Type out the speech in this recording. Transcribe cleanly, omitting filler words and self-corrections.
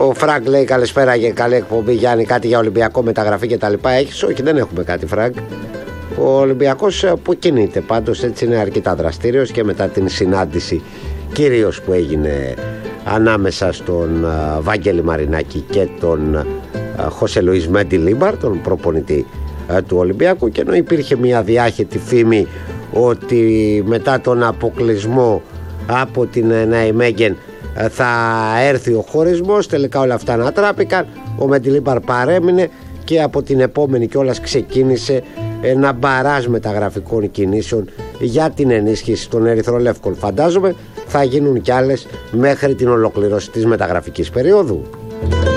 Ο Φραγκ λέει καλησπέρα και καλή εκπομπή. Γιάννη, κάτι για Ολυμπιακό μεταγραφή και τα λοιπά έχεις? Όχι, δεν έχουμε κάτι, Φραγκ. Ο Ολυμπιακός που κινείται πάντως, έτσι είναι αρκετά δραστήριος και μετά την συνάντηση κυρίως που έγινε ανάμεσα στον Βάγγελη Μαρινάκη και τον Χωσέ Λουίς Μεντιλίμπαρ, τον προπονητή του Ολυμπιακού, και ενώ υπήρχε μια διάχυτη φήμη ότι μετά τον αποκλεισμό από την Ναϊμέγεν θα έρθει ο χωρισμός, τελικά όλα αυτά ανατράπηκαν. Ο Μεντιλίμπαρ παρέμεινε και από την επόμενη κιόλας ξεκίνησε ένα μπαράζ μεταγραφικών κινήσεων για την ενίσχυση των ερυθρολεύκων. Φαντάζομαι θα γίνουν κι άλλες μέχρι την ολοκλήρωση της μεταγραφικής περίοδου.